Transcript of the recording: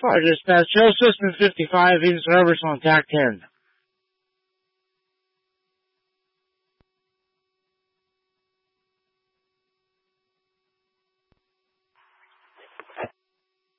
Fire dispatch, Joe System 55, Venus Roberts on TAC 10.